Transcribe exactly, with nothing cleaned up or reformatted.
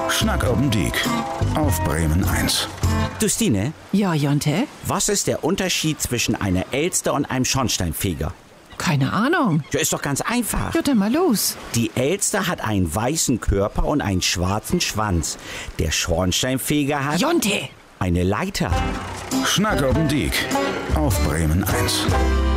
Schnack oben Diek auf Bremen eins. Du Stine, Ja, Jonte? was ist der Unterschied zwischen einer Elster und einem Schornsteinfeger? Keine Ahnung. Ja, ist doch ganz einfach. Ja, dann mal los. Die Elster hat einen weißen Körper und einen schwarzen Schwanz. Der Schornsteinfeger hat Jonte! eine Leiter. Schnack oben Diek auf Bremen eins.